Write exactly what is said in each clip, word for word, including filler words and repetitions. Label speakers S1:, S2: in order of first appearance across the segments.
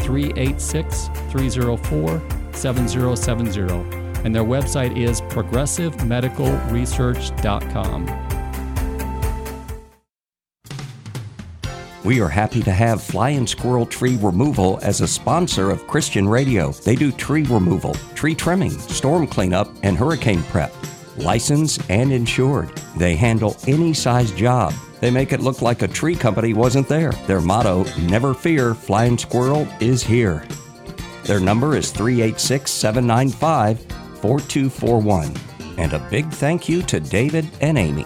S1: three eight six, three zero four, seven zero seven zero. And their website is progressive medical research dot com.
S2: We are happy to have Flying Squirrel Tree Removal as a sponsor of Christian Radio. They do tree removal, tree trimming, storm cleanup, and hurricane prep. Licensed and insured. They handle any size job. They make it look like a tree company wasn't there. Their motto, never fear, Flying Squirrel is here. Their number is three eight six, seven nine five, four two four one. And a big thank you to David and Amy.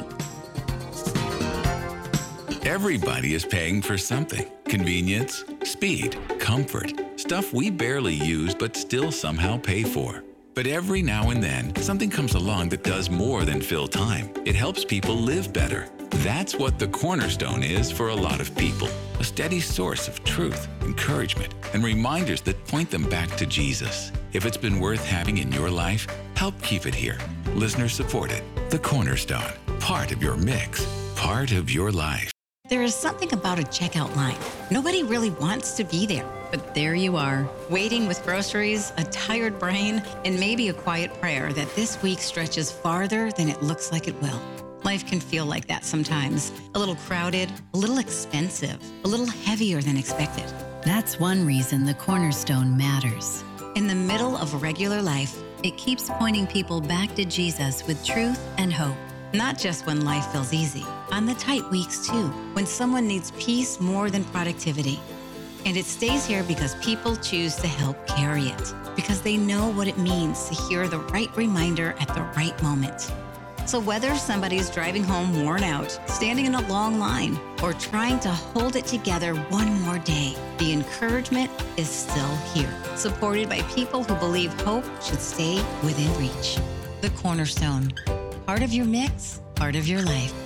S3: Everybody is paying for something. Convenience, speed, comfort, stuff we barely use but still somehow pay for. But every now and then, something comes along that does more than fill time. It helps people live better. That's what the Cornerstone is for a lot of people. A steady source of truth, encouragement, and reminders that point them back to Jesus. If it's been worth having in your life, help keep it here. Listener supported. The Cornerstone. Part of your mix. Part of your life.
S4: There is something about a checkout line. Nobody really wants to be there, but there you are, waiting with groceries, a tired brain, and maybe a quiet prayer that this week stretches farther than it looks like it will. Life can feel like that sometimes. A little crowded, a little expensive, a little heavier than expected.
S5: That's one reason the Cornerstone matters.
S4: In the middle of regular life,
S5: It keeps pointing people back to Jesus with truth and hope.
S4: not just when life feels easy, on the tight weeks too, when someone needs peace more than productivity. And it stays here because people choose to help carry it, because they know what it means to hear the right reminder at the right moment. So whether somebody's driving home worn out, standing in a long line, or trying to hold it together one more day, the encouragement is still here, supported by people who believe hope should stay within reach. The Cornerstone. Part of your mix, part of your life.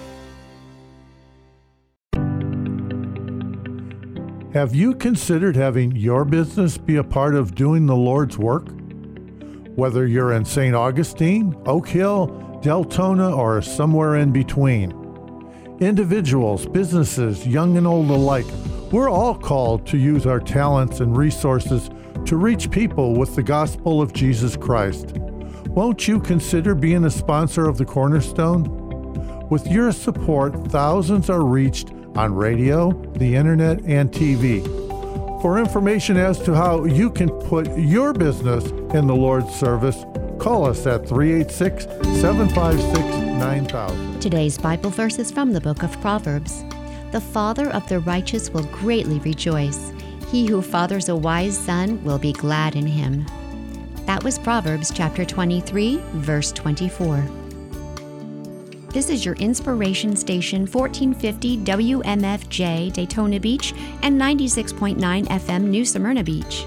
S6: Have you considered having your business be a part of doing the Lord's work? Whether you're in Saint Augustine, Oak Hill, Deltona, or somewhere in between. Individuals, businesses, young and old alike, we're all called to use our talents and resources to reach people with the gospel of Jesus Christ. Won't you consider being a sponsor of the Cornerstone? With your support, thousands are reached on radio, the internet, and T V. For information as to how you can put your business in the Lord's service, call us at three eight six, seven five six, nine thousand.
S7: Today's Bible verse is from the book of Proverbs. The father of the righteous will greatly rejoice. He who fathers a wise son will be glad in him. That was Proverbs chapter twenty-three, verse twenty-four. This is your inspiration station, fourteen fifty W M F J Daytona Beach and ninety-six point nine F M New Smyrna Beach.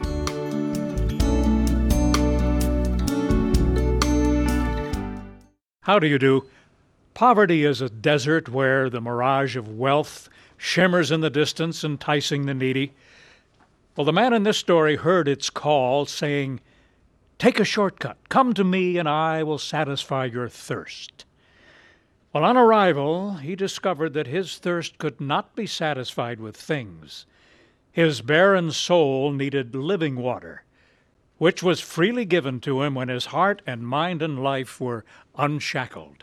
S8: How do you do? Poverty is a desert where the mirage of wealth shimmers in the distance, enticing the needy. Well, the man in this story heard its call, saying, "Take a shortcut. Come to me, and I will satisfy your thirst." Well, on arrival, he discovered that his thirst could not be satisfied with things. His barren soul needed living water, which was freely given to him when his heart and mind and life were unshackled.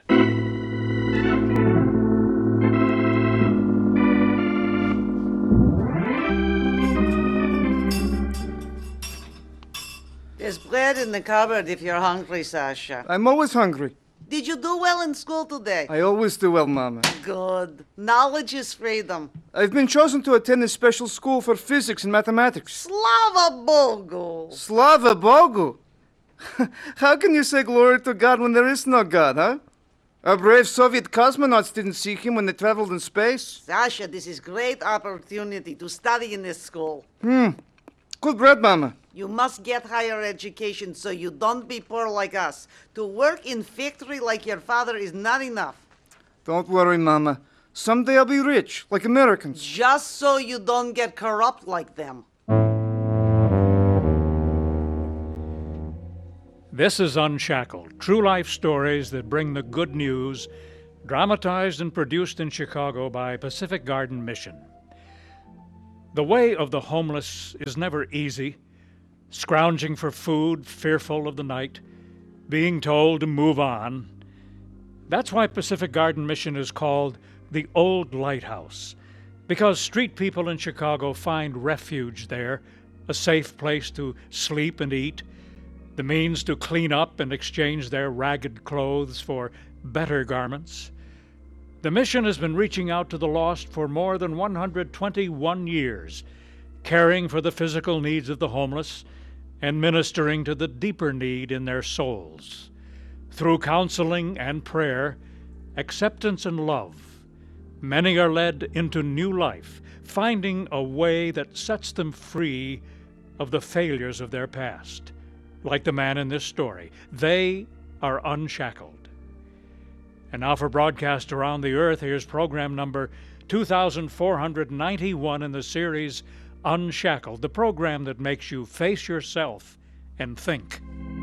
S9: There's bread in the cupboard if you're hungry, Sasha.
S10: I'm always hungry.
S9: Did you do well in school today?
S10: I always do well, Mama.
S9: Good. Knowledge is freedom.
S10: I've been chosen to attend a special school for physics and mathematics.
S9: Slava Bogu.
S10: Slava Bogu? How can you say glory to God when there is no God, huh? Our brave Soviet cosmonauts didn't seek him when they traveled in space.
S9: Sasha, this is great opportunity to study in this school.
S10: Hmm. Good bread, Mama.
S9: You must get higher education so you don't be poor like us. To work in factory like your father is not enough.
S10: Don't worry, Mama. Someday I'll be rich, like Americans.
S9: Just so you don't get corrupt like them.
S8: This is Unshackled, true life stories that bring the good news, dramatized and produced in Chicago by Pacific Garden Mission. The way of the homeless is never easy, scrounging for food, fearful of the night, being told to move on. That's why Pacific Garden Mission is called the Old Lighthouse, because street people in Chicago find refuge there, a safe place to sleep and eat, the means to clean up and exchange their ragged clothes for better garments. The mission has been reaching out to the lost for more than one hundred twenty-one years, caring for the physical needs of the homeless and ministering to the deeper need in their souls. Through counseling and prayer, acceptance and love, many are led into new life, finding a way that sets them free of the failures of their past. Like the man in this story, they are unshackled. And now for broadcast around the earth, here's program number two thousand four hundred ninety-one in the series Unshackled, the program that makes you face yourself and think.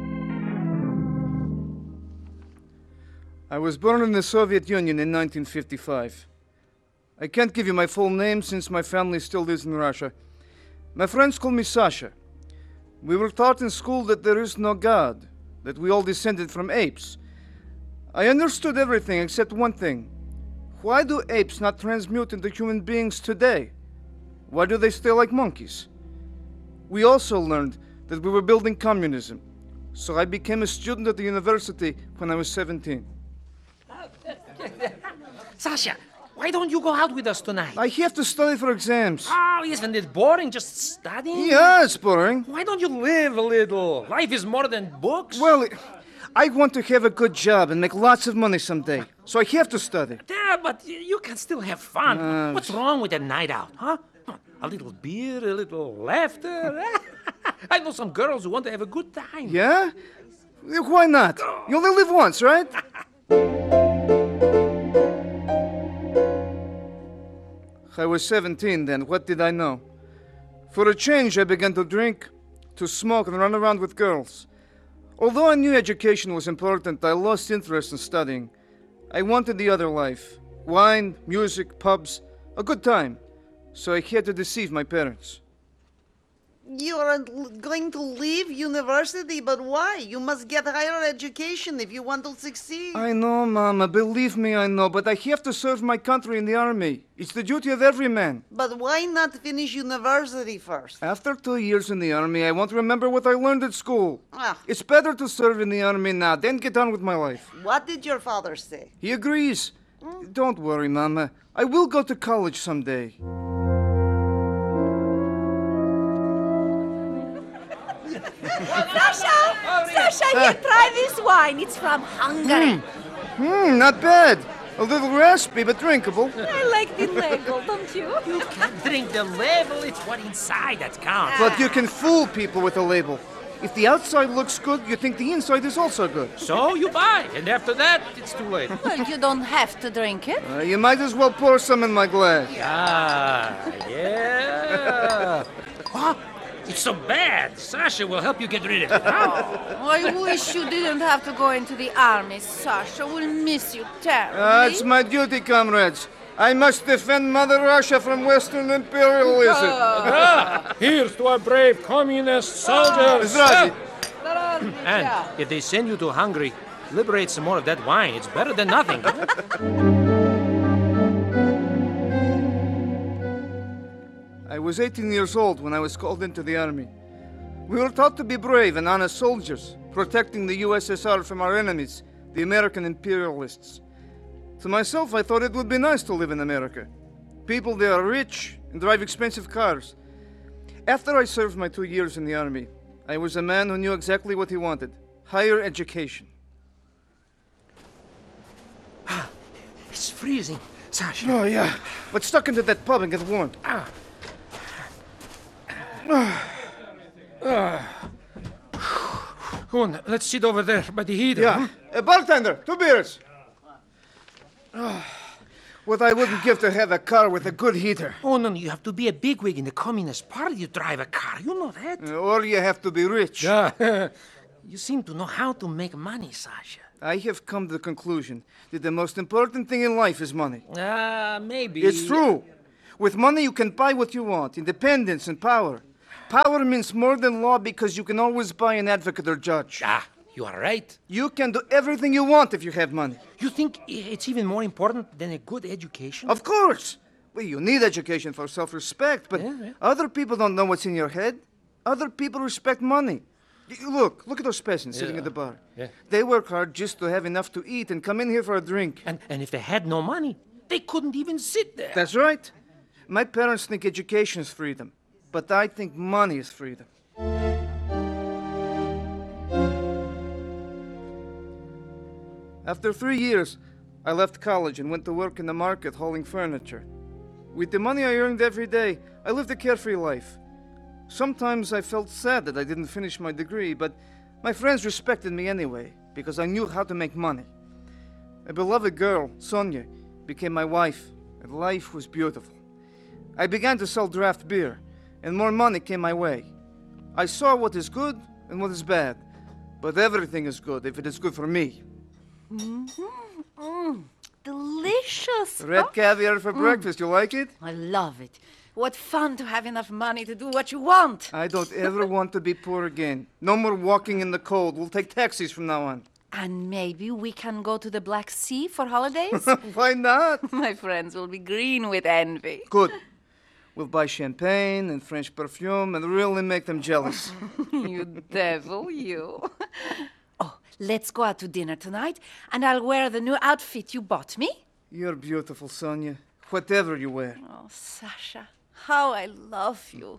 S10: I was born in the Soviet Union in nineteen fifty-five. I can't give you my full name since my family still lives in Russia. My friends call me Sasha. We were taught in school that there is no God, that we all descended from apes. I understood everything except one thing. Why do apes not transmute into human beings today? Why do they stay like monkeys? We also learned that we were building communism, so I became a student at the university when I was seventeen.
S11: Sasha, why don't you go out with us tonight?
S10: I have to study for exams.
S11: Oh, isn't it boring just studying?
S10: Yeah, it's boring.
S11: Why don't you live a little? Life is more than books.
S10: Well, I want to have a good job and make lots of money someday, so I have to study.
S11: Yeah, but you can still have fun.
S10: Uh,
S11: What's wrong with a night out, huh? A little beer, a little laughter. I know some girls who want to have a good time.
S10: Yeah? Why not? You only live once, right? I was seventeen then. What did I know? For a change, I began to drink, to smoke, and run around with girls. Although I knew education was important, I lost interest in studying. I wanted the other life. Wine, music, pubs, a good time. So I had to deceive my parents.
S9: You are going to leave university, but why? You must get higher education if you want to succeed.
S10: I know, Mama. Believe me, I know. But I have to serve my country in the army. It's the duty of every man.
S9: But why not finish university first?
S10: After two years in the army, I won't remember what I learned at school.
S9: Ah.
S10: It's better to serve in the army now, then get on with my life.
S9: What did your father say?
S10: He agrees. Hmm? Don't worry, Mama. I will go to college someday.
S12: Sasha! Sasha, here, try this wine. It's from Hungary.
S10: Hmm, not bad. A little raspy, but drinkable.
S12: I like the label, don't you?
S11: You can't drink the label. It's what inside that counts.
S10: But you can fool people with a label. If the outside looks good, you think the inside is also good.
S11: So you buy, and after that, it's too late.
S12: Well, you don't have to drink it.
S10: Uh, you might as well pour some in my glass.
S11: Ah, yeah. Huh? It's so bad. Sasha will help you get rid of it, huh?
S12: Oh, I wish you didn't have to go into the army, Sasha. We'll miss you terribly.
S10: Uh, it's my duty, comrades. I must defend Mother Russia from Western imperialism.
S11: Ah, here's to our brave communist soldiers.
S10: Zdravi.
S11: And if they send you to Hungary, liberate some more of that wine. It's better than nothing.
S10: I was eighteen years old when I was called into the army. We were taught to be brave and honest soldiers, protecting the U S S R from our enemies, the American imperialists. To myself, I thought it would be nice to live in America. People there are rich and drive expensive cars. After I served my two years in the army, I was a man who knew exactly what he wanted: higher education.
S11: It's freezing, Sasha.
S10: Oh, yeah. But stuck into that pub and get warm.
S11: Ah. Go on, let's sit over there by the heater.
S10: Yeah.
S11: Huh?
S10: Uh, bartender, two beers. What I wouldn't give to have a car with a good heater.
S11: Oh, no, no, you have to be a bigwig in the Communist Party to drive a car. You know that.
S10: Uh, or you have to be rich.
S11: Yeah. You seem to know how to make money, Sasha.
S10: I have come to the conclusion that the most important thing in life is money.
S11: Ah, uh, maybe.
S10: It's true. With money, you can buy what you want, independence and power. Power means more than law because you can always buy an advocate or judge.
S11: Ah, you are right.
S10: You can do everything you want if you have money.
S11: You think it's even more important than a good education?
S10: Of course. Well, you need education for self-respect, but
S11: Yeah, yeah.
S10: other people don't know what's in your head. Other people respect money. Y- Look, look at those peasants sitting
S11: Yeah.
S10: at the bar.
S11: Yeah.
S10: They work hard just to have enough to eat and come in here for a drink.
S11: And, and if they had no money, they couldn't even sit there.
S10: That's right. My parents think education is freedom, but I think money is freedom. After three years, I left college and went to work in the market hauling furniture. With the money I earned every day, I lived a carefree life. Sometimes I felt sad that I didn't finish my degree, but my friends respected me anyway because I knew how to make money. A beloved girl, Sonia, became my wife, and life was beautiful. I began to sell draft beer, and more money came my way. I saw what is good and what is bad, but everything is good if it is good for me.
S12: Mm-hmm. Mm, delicious.
S10: Red
S12: huh?
S10: caviar for breakfast, you like it?
S12: I love it. What fun to have enough money to do what you want.
S10: I don't ever want to be poor again. No more walking in the cold. We'll take taxis from now on.
S12: And maybe we can go to the Black Sea for holidays?
S10: Why not?
S12: My friends will be green with envy.
S10: Good. We'll buy champagne and French perfume and really make them jealous.
S12: You devil, you. Oh, let's go out to dinner tonight, and I'll wear the new outfit you bought me.
S10: You're beautiful, Sonia. Whatever you wear.
S12: Oh, Sasha, how I love you.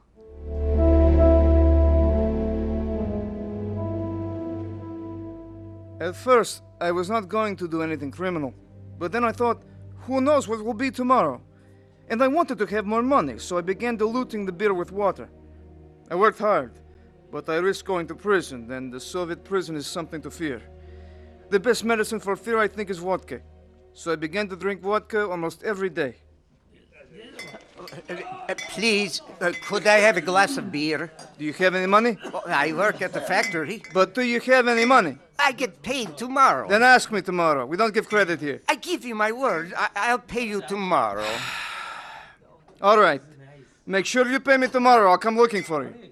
S10: At first, I was not going to do anything criminal. But then I thought, who knows what will be tomorrow? And I wanted to have more money, so I began diluting the beer with water. I worked hard, but I risked going to prison, and the Soviet prison is something to fear. The best medicine for fear, I think, is vodka. So I began to drink vodka almost every day.
S13: Uh, uh, please, uh, could I have a glass of beer?
S10: Do you have any money?
S13: Well, I work at the factory.
S10: But do you have any money?
S13: I get paid tomorrow.
S10: Then ask me tomorrow. We don't give credit here.
S13: I give you my word. I- I'll pay you tomorrow.
S10: All right. Make sure you pay me tomorrow. I'll come looking for you.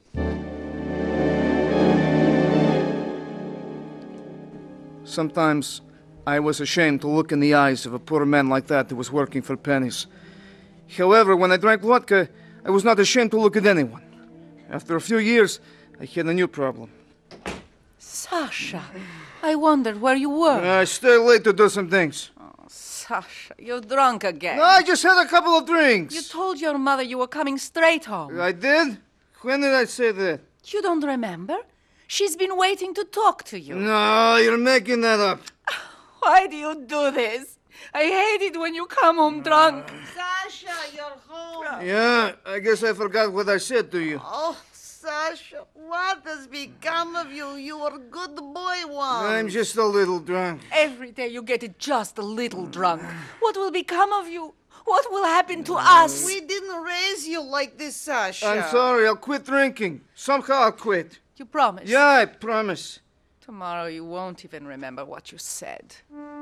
S10: Sometimes I was ashamed to look in the eyes of a poor man like that who was working for pennies. However, when I drank vodka, I was not ashamed to look at anyone. After a few years, I had a new problem.
S12: Sasha, I wondered where you were.
S10: I stay late to do some things.
S12: Oh, Sasha, you're drunk again.
S10: No, I just had a couple of drinks.
S12: You told your mother you were coming straight home.
S10: I did? When did I say that?
S12: You don't remember? She's been waiting to talk to you.
S10: No, you're making that up.
S12: Why do you do this? I hate it when you come home drunk.
S9: Sasha, you're home.
S10: Yeah, I guess I forgot what I said to you.
S9: Oh, Sasha, what has become of you? You were a good boy once.
S10: I'm just a little drunk.
S12: Every day you get it just a little drunk. What will become of you? What will happen to us?
S9: We didn't raise you like this, Sasha.
S10: I'm sorry, I'll quit drinking. Somehow I'll quit.
S12: You promise?
S10: Yeah, I promise.
S12: Tomorrow you won't even remember what you said.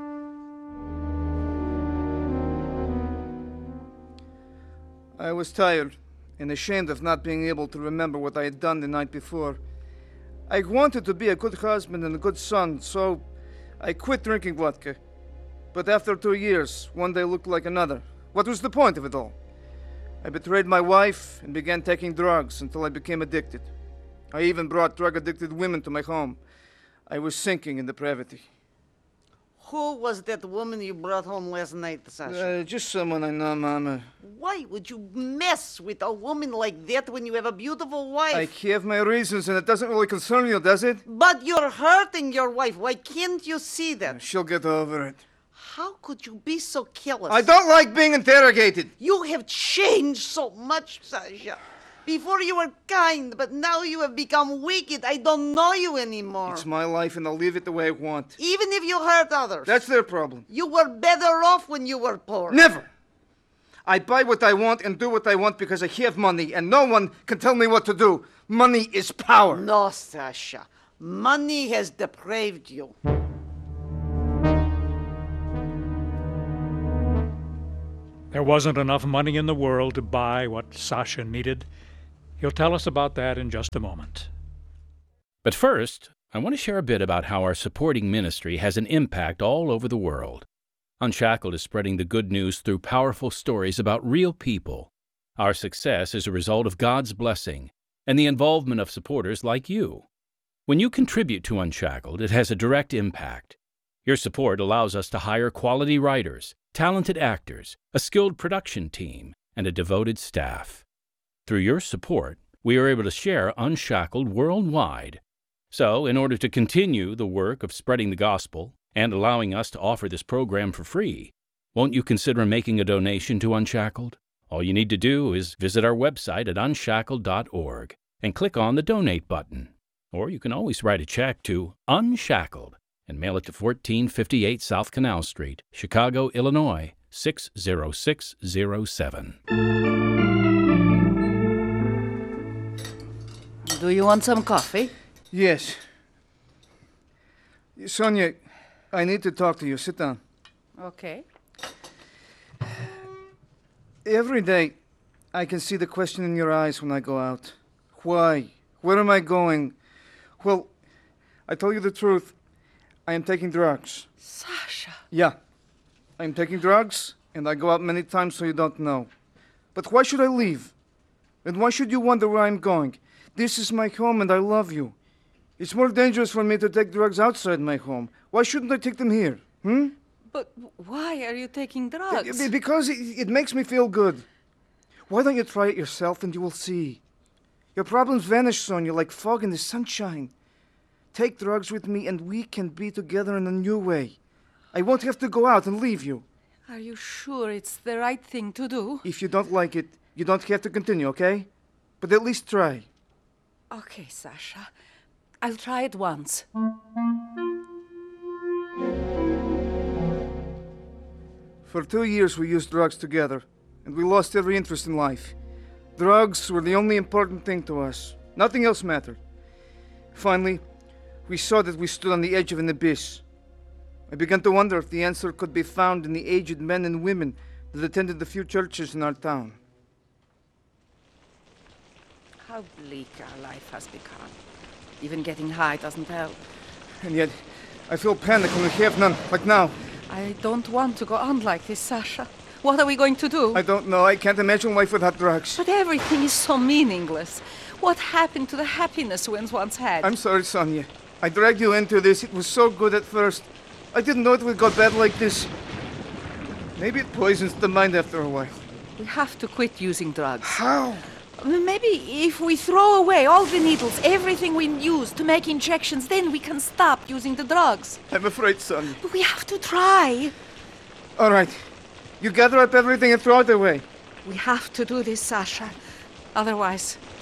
S10: I was tired and ashamed of not being able to remember what I had done the night before. I wanted to be a good husband and a good son, so I quit drinking vodka. But after two years, one day looked like another. What was the point of it all? I betrayed my wife and began taking drugs until I became addicted. I even brought drug-addicted women to my home. I was sinking in depravity.
S9: Who was that woman you brought home last night, Sasha?
S10: Uh, just someone I know, Mama.
S9: Why would you mess with a woman like that when you have a beautiful wife?
S10: I have my reasons, and it doesn't really concern you, does it?
S9: But you're hurting your wife. Why can't you see that?
S10: She'll get over it.
S9: How could you be so careless?
S10: I don't like being interrogated.
S9: You have changed so much, Sasha. Before you were kind, but now you have become wicked. I don't know you anymore.
S10: It's my life, and I'll leave it the way I want.
S9: Even if you hurt others.
S10: That's their problem.
S9: You were better off when you were poor.
S10: Never. I buy what I want and do what I want because I have money, and no one can tell me what to do. Money is power.
S9: No, Sasha. Money has depraved you.
S8: There wasn't enough money in the world to buy what Sasha needed. He'll tell us about that in just a moment.
S14: But first, I want to share a bit about how our supporting ministry has an impact all over the world. Unshackled is spreading the good news through powerful stories about real people. Our success is a result of God's blessing and the involvement of supporters like you. When you contribute to Unshackled, it has a direct impact. Your support allows us to hire quality writers, talented actors, a skilled production team, and a devoted staff. Through your support, we are able to share Unshackled worldwide. So, in order to continue the work of spreading the gospel and allowing us to offer this program for free, won't you consider making a donation to Unshackled? All you need to do is visit our website at unshackled dot org and click on the Donate button. Or you can always write a check to Unshackled and mail it to fourteen fifty-eight South Canal Street, Chicago, Illinois, six zero six zero seven.
S12: Do you want some coffee?
S10: Yes. Sonia, I need to talk to you. Sit down.
S12: Okay.
S10: Every day, I can see the question in your eyes when I go out. Why? Where am I going? Well, I tell you the truth. I am taking drugs.
S12: Sasha.
S10: Yeah. I'm taking drugs, and I go out many times so you don't know. But why should I leave? And why should you wonder where I'm going? This is my home, and I love you. It's more dangerous for me to take drugs outside my home. Why shouldn't I take them here? Hmm?
S12: But why are you taking drugs?
S10: Be- Because it, it makes me feel good. Why don't you try it yourself and you will see? Your problems vanish, Sonia, like fog in the sunshine. Take drugs with me and we can be together in a new way. I won't have to go out and leave you.
S12: Are you sure it's the right thing to do?
S10: If you don't like it, you don't have to continue, okay? But at least try.
S12: Okay, Sasha. I'll try it once.
S10: For two years we used drugs together, and we lost every interest in life. Drugs were the only important thing to us. Nothing else mattered. Finally, we saw that we stood on the edge of an abyss. I began to wonder if the answer could be found in the aged men and women that attended the few churches in our town.
S12: How bleak our life has become. Even getting high doesn't help.
S10: And yet, I feel panic when we have none, like now.
S12: I don't want to go on like this, Sasha. What are we going to do?
S10: I don't know. I can't imagine life without drugs.
S12: But everything is so meaningless. What happened to the happiness we once had?
S10: I'm sorry, Sonia. I dragged you into this. It was so good at first. I didn't know it would go bad like this. Maybe it poisons the mind after a while.
S12: We have to quit using drugs.
S10: How?
S12: Maybe if we throw away all the needles, everything we use to make injections, then we can stop using the drugs.
S10: I'm afraid, Sonia.
S12: But we have to try.
S10: All right. You gather up everything and throw it away.
S12: We have to do this, Sasha. Otherwise,